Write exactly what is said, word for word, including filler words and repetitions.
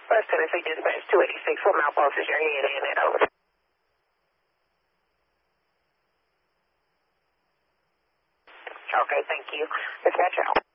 West Tennessee Dispatch two eighty-six, what malfunction is your head in it? Over. Okay, thank you. Dispatch out.